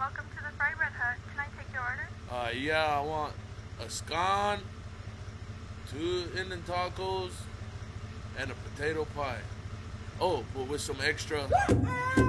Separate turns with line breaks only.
Welcome to the Fry Bread Hut. Can I take your order?
Yeah, I want a scone, 2 Indian tacos, and a potato pie. Oh, but with some extra